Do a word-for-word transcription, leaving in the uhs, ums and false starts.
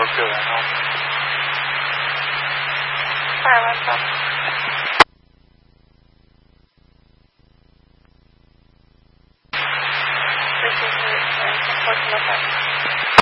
Tokyo da no? Hi, what's up? This is the uh, unfortunate fact.